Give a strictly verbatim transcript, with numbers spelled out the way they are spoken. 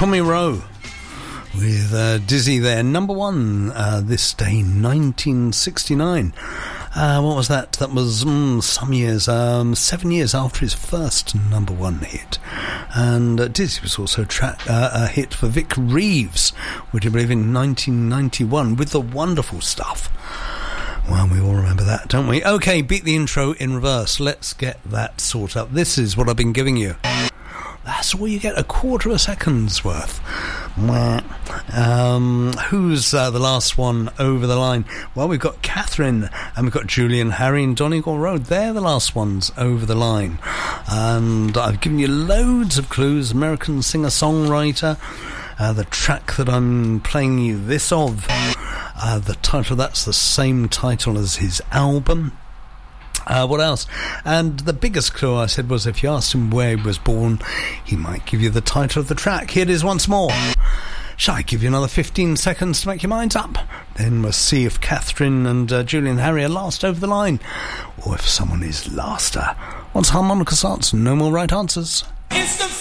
Tommy Rowe with uh, Dizzy there. Number one uh, this day, nineteen sixty-nine. Uh, what was that? That was mm, some years, um, seven years after his first number one hit. And uh, Dizzy was also tra- uh, a hit for Vic Reeves, would you believe, in nineteen ninety-one with The Wonderful Stuff. Well, we all remember that, don't we? Okay, beat the intro in reverse. Let's get that sorted up. This is what I've been giving you. That's all you get, a quarter of a second's worth. Um, who's uh, the last one over the line? Well, we've got Catherine, and we've got Julian, Harry and Donegal Road. They're the last ones over the line. And I've given you loads of clues. American singer-songwriter. Uh, the track that I'm playing you this of, uh, the title, that's the same title as his album. Uh, what else? And the biggest clue I said was if you asked him where he was born, he might give you the title of the track. Here it is once more. Shall I give you another fifteen seconds to make your minds up? Then we'll see if Catherine and uh, Julian Harry are last over the line, or if someone is laster. Once harmonica starts, no more right answers. It's the